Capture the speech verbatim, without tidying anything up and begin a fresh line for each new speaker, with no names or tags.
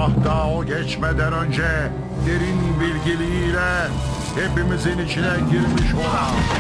Hatta o geçmeden önce derin bilgiliğiyle hepimizin içine girmiş olan